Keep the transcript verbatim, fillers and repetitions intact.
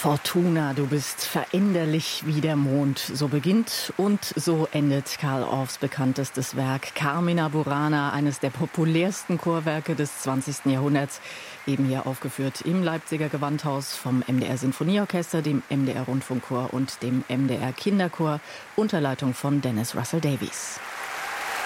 Fortuna, du bist veränderlich wie der Mond. So beginnt und so endet Carl Orffs bekanntestes Werk Carmina Burana, eines der populärsten Chorwerke des zwanzigsten Jahrhunderts. Eben hier aufgeführt im Leipziger Gewandhaus vom M D R Sinfonieorchester, dem M D R Rundfunkchor und dem M D R Kinderchor unter Leitung von Dennis Russell Davies.